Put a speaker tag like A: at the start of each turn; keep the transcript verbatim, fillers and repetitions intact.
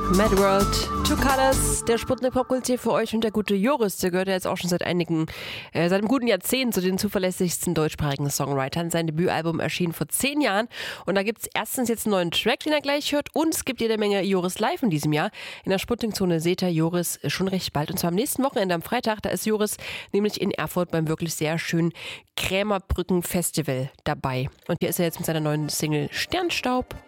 A: Mad World, Two Colors, der Sputnik Popkultur für euch und der gute Joris, der gehört ja jetzt auch schon seit einigen, äh, seit einem guten Jahrzehnt zu den zuverlässigsten deutschsprachigen Songwritern. Sein Debütalbum erschien vor zehn Jahren und da gibt es erstens jetzt einen neuen Track, den er gleich hört, und es gibt jede Menge Joris live in diesem Jahr. In der Sputnik-Zone seht ihr Joris schon recht bald und zwar am nächsten Wochenende am Freitag. Da ist Joris nämlich in Erfurt beim wirklich sehr schönen Krämerbrücken Festival dabei. Und hier ist er jetzt mit seiner neuen Single Sternstaub.